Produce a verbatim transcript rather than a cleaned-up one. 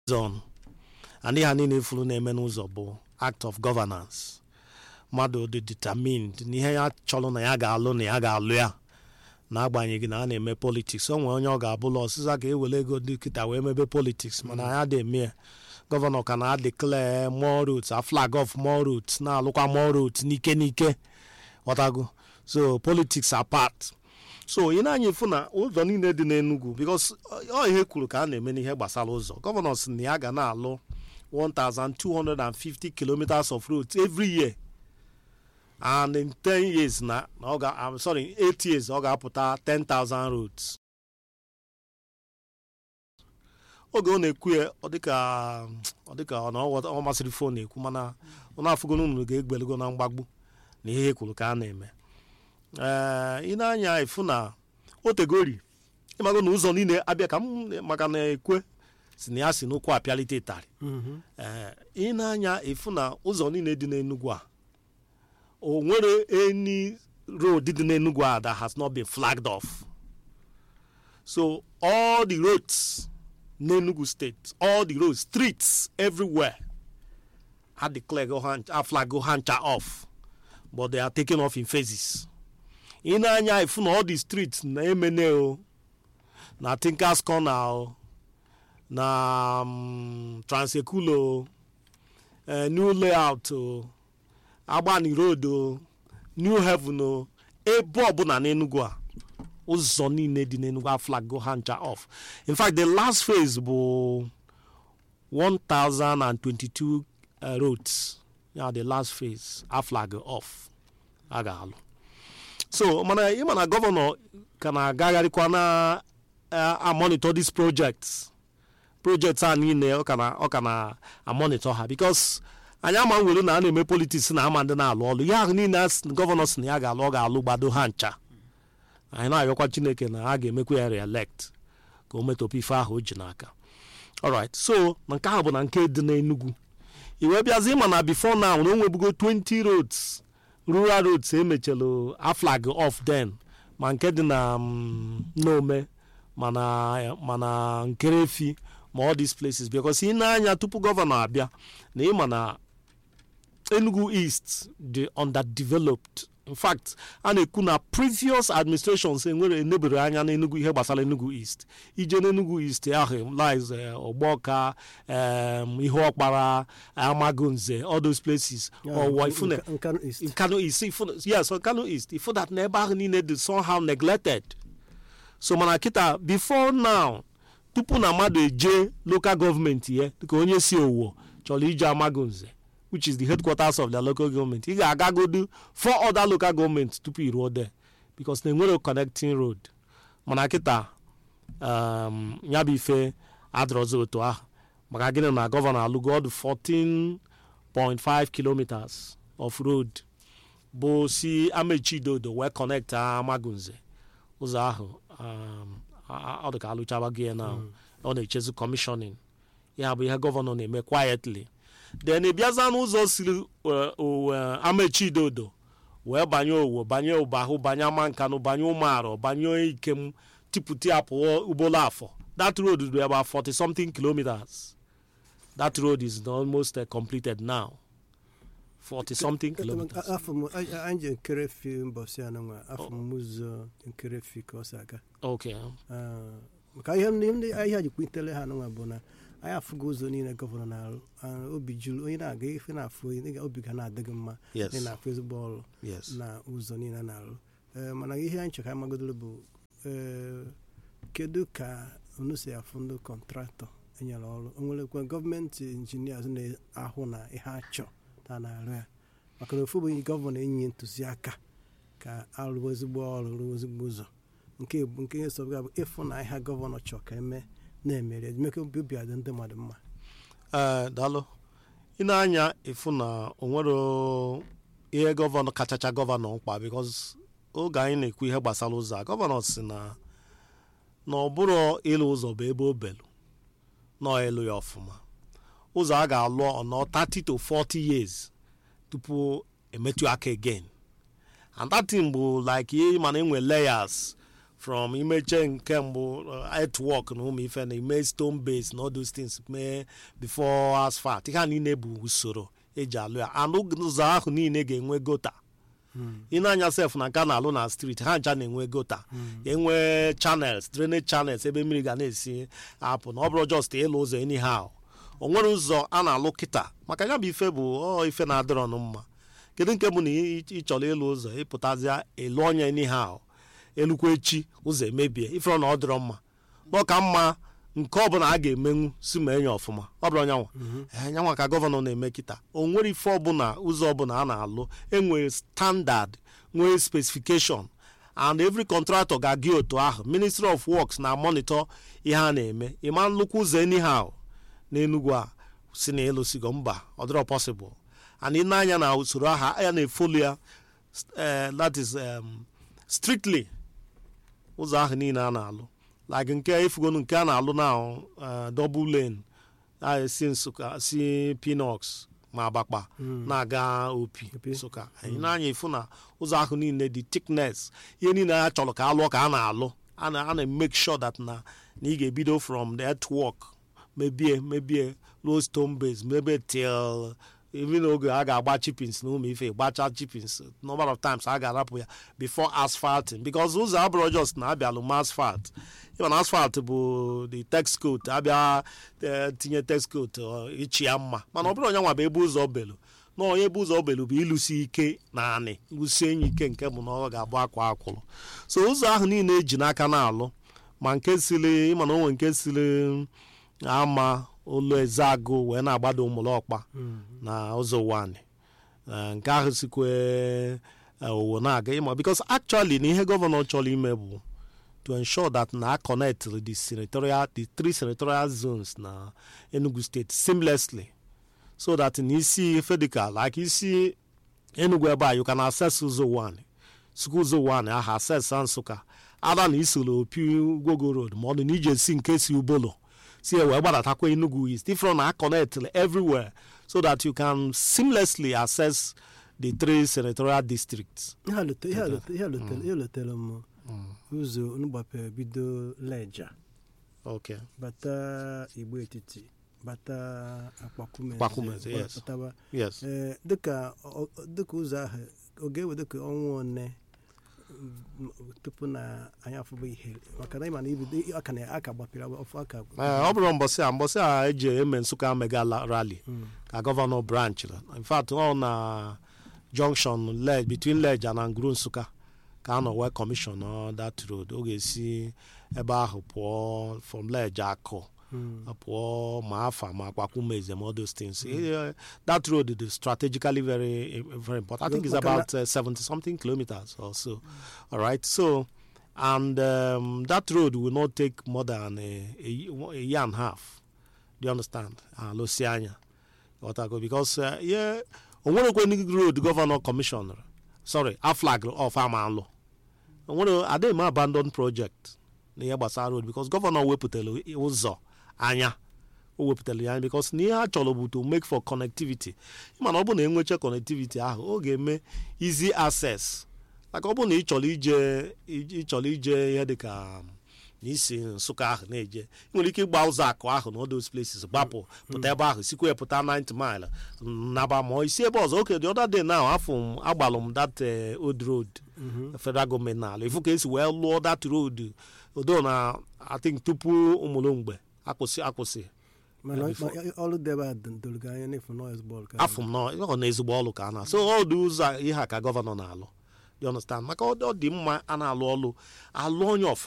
zone and ihe niile ifuru na-eme n'ụzọ bụ act of governance. Mmadụ dị determined n'ihe ya chọrọ na ya ga-alụ na ya ga-alụ ya n'agbanyeghị na a na-eme politics. O nwere onye ọ ga-abụla ọsịsa ka ewere ego dị kịta wee mebe politics mana ya dị eme gọvanọ ka na declare more roads, a flag of more roads, na-alụkwa more roads n'ike n'ike watago. So politics apart. So ị na-anya ifu na ụzọ niile dị n'Enugu because ọ ihe kwuru ka a na-eme n'ihe gbasara ụzọ. Gọvanọ sị na ya ga na-alụ one thousand two hundred fifty kilometers of roads every year. And in ten years na I'm sorry, eight years ọ ga-apụta ten thousand roads. Oge ọ na-ekwu ya ọ dịka ọ dịka ọ masịrị fon na-ekwu mana ọ na-afụgo n'unu ga-egbelego na mgbagbu na ihe kwuru ka a na-eme. Ee ị na-anya ifu na otegori ịmago na ụzọ niile abịa ka m maka na ekwe si na ya si n'ụkwụ apịalite ịtarị. Ee ị na-anya ifu na ụzọ niile dị n'Enugu a o nwere any road dị n'Enugu a that has not been flagged off. So all the roads n'Enugu state, all the roads, streets everywhere are declared are flag hancha off, but they are taken off in phases. In anya if all the streets na Emene na Tinkers Corner na um, Transekulo uh, new layout Agbani Road New Heaven ebe ọbụla n'Enugu a ụzọ niile dị n'Enugu a flag go hancha off. In fact, the last phase bụ one thousand twenty-two uh, roads. Yeah, the last phase a flag off. Aga alụ. So, mana ịma na gọvanọ ka na-agagharịkwa na a monitor these projects. Projects a niile ọ ka na ọ ka na a monitor ha because anyị ama nwere na a na-eme politics na ama ndị na-alụ ọlụ. Ya ahụ niile gọvanọ si na ya ga-alụ ọ ga-alụ gbado ha ncha. Anyị na-ayọkwa Chineke na a ga-emekwa ya re-elect ka o metọpụ ife ahụ o ji n'aka. Alright, so na nke ahụ bụ na nke dị n'Enugu. Iwe bịazi ịma na before now na o nwebugo twenty roads, rural roads emechelu a flag off then ma nke dị na Nome mana mana Nkerefi ma all these places because ị na-anya tupu gọvanọ abịa na ịma na Enugu East dị underdeveloped. In fact, a na-ekwu na previous administrations enwere enebere anya n'Enugu ihe gbasara Enugu East. Ije n'Enugu East ahụ lies Ogboka, um, Ihuokpara, Amagunze, all those places. Yeah, or in, Ifune, in Kano East. In Kano East. Ifune, yes, so Kano East. If that neighbor ahụ niile dị somehow neglected. So mana kita before now, tupu na mmadụ eje local government ye, dịka onye si Owo chọrọ ije Amagunze, which is the headquarters of the local government. He ga go do four other local governments to be road there because they were connecting road. Manakita um Nyabife Adrozo to ah Magagina na governor Lugod fourteen point five kilometers of road. Bo si Amechido do we connect Amagunze. Uzaho um all the Kaluchaba gear now on the Chesu commissioning. Yeah, we have governor name quietly. Then ịbịaza n'ụzọ siri Amechidodo wee banye Owo banye Ụbahụ banye Amankanu banye Ụmụarọ banye Ikem tipụti apụọ Ubolafọ. That road is about forty something kilometers. That road is almost uh, completed now. forty something kilometers. Afọ anje Nkerefi mbọsị anụnwa afọ mụzọ Nkerefi ka ọ si aga. Okay. Maka ihe ndị ahịa ji kwitele ha anụnwa bụ na anyị afụgo ụzọ niile gọvanọ na obi juru onye na-aga ife na-afụ obi ga na-adịghị mma ndị na-afụ ezigbo ọrụ na ụzọ niile na-arụ mana ihe anyị chọrọ amagodoro bụ kedu ka unu si afụ ndị kọntraktọ enyere ọrụ onwerekwa gọọmenti injinias na-ahụ na ihe achọ ta na-arụ ya maka na ofu bụ gọvanọ enyi ntụziaka ka arụọ ezigbo ọrụ rụọ ezigbo ụzọ nke bụ nke ihe sọbụga bụ ịfụ na ihe gọvanọ chọrọ ka eme na-emere emeke obi adị ndị mmadụ mma. Ee daalụ ị na-anya ịfụ na o nwere ihe gọvanọ kachacha gọvanọ mkpa because oge anyị na-ekwu ihe gbasara ụzọ a gọvanọ si na na ọ bụrụ ịlụ ụzọ bụ ebe o belu na elu ya ọfụma ụzọ a ga-alụ ọnọ thirty to forty years tupu emetụ aka again and that thing bụ like ihe mana enwe layers from imeche nke mbụ earthwork na ụmụ ife na ime stone base na all those things mee before asphalt ihe a niile bụ usoro eji alụ ya and ụzọ ahụ niile ga-enwe gota ị na-anya sef na nke a na-alụ na street ha ncha na-enwe gota enwe channels drainage channels ebe mmiri ga na-esi apụ na ọ bụrụ just ịlụ ụzọ anyhow o nwere ụzọ a na-alụ kịta maka ya bụ ife bụ ọ ife na-adịrọ ọnụ mma kedu nke bụ na ị chọrọ ịlụ ụzọ ịpụtazịa elu onye anyhow elukwa echi ụzọ emebie ifere na ọ dịrọ mma n'ọka mma nke ọbụla a ga-emenwu si ma enye ọfụma ọ bụrụ ọnyanwa enyanwa ka gọvanọ na-eme kịta o nwere ife ọbụla ụzọ ọbụla a na-alụ enwere standard nwee specification and every contractor ga-agị otu ahụ Ministry of Works na monitor ihe a na-eme ịma nnukwu ụzọ anyhow n'Enugu a si na elu sigo mba ọ dịrọ possible and ị na-anya na usoro aha ya na-efolu ya that is um, strictly ụzọ ahụ niile a na-alụ like nke ifugonu nke a na-alụ na double lane si Nsụka si Pinox ma Abakpa na-aga Opi Nsụka anyị na-anya ifu na ụzọ ahụ niile dị thickness ihe niile a chọrọ ka alụọ ka a na-alụ a na-make sure that na na ị ga-ebido from the earthwork mebie mebie low stone base mebe till even oge a ga-agba chippings na ụmụ ife gbacha chippings number of times a ga-arapụ ya before asphalting because ụzọ abụrụ just na abịalụ ma asphalt even asphalt bụ the text coat abịa tinye text coat ichi ya mma mana ọ bụrụ onye nwa bụ ebe ụzọ belu na onye ebe ụzọ belu bụ ịlụsi ike na anị lụsi enyi ike nke bụ na ọ ga-abụ akwa akwụrụ so ụzọ ahụ niile eji n'aka na-alụ ma nke siri ịma na onwe nke siri ama ụlọ Ezeagụ wee na-agbado ụmụlọkpa na ụzọ wani nke ahụ sikwe owo na-aga ịma because actually na ihe gọvanọ chọrọ ime bụ to ensure that na a connect the senatorial the three senatorial zones na Enugu State seamlessly so that in isi fedical like isi Enugu ebe a you can access ụzọ wani sukwu ụzọ wani aha access Nsụka ada na isolo Opi Ugwogo Road ma ọ dị na ije si nke si Ubolo see where gbadatakwa Enugu is different na connect everywhere so that you can seamlessly access the three senatorial districts. ihe lotere ihe lotere m ụzọ nugbape bido Leja okay bata Igbo Etiti bata Akpakume Akpakume yes yes eh dịka dịka ụzọ ahụ oge we dịka ọnwa one tupu na anya afụba ihe maka na ịma na ibido aka na aka gbapịrị ọfụ aka ọ bụrụ mbọsị a mbọsị a eji eme Nsụka mega rally ka gọvanọ branch in fact ọ na junction ledge between Leja na Nguru Nsụka ka a nọ wee commission on that road ọ ga-esi ebe ahụ pụọ from Leja akụ pụọ ma afa ma Akpakume Eze all those things uh, that road is strategically very very important. I think it's about uh, seventy something kilometers or so. All right, so and um, that road will not take more than a, a, a year and a half. Do you understand? Uh, Losianya because uh, yeah on one road governor commissioner sorry a flag of Amanlo on one I didn't abandon project near Basa Road because governor wepụtara ụzọ anya o wepụtara ya because n'ihe a chọrọ bụ to make for connectivity mana ọ bụ na enwecha connectivity ahụ ọ ga-eme easy access like ọ bụ na ị chọrọ ije ị chọrọ ije ihe dịka n'isi Nsụka ahụ na-eje nwere ike ịgba ụzọ akụ ahụ na all those places gbapụ pụta ebe ahụ sikwa pụta ninety mile naba ma isi ebe ọzọ okay the other day now afọ m agbalụ m that uh, old road federal government na ifu ka esi wee lụọ that road odo na I think tupu ụmụlụmgbe akwụsị akwụsị mana ọrụ debe dologa anya n'efu noise ball ka afọ m nọ na ezigbo ọrụ ka a na so ọ dị ụzọ ihe a ka gọvanọ na-alụ you understand maka ọ dị mma a na-alụ ọrụ alụ onye ọfụ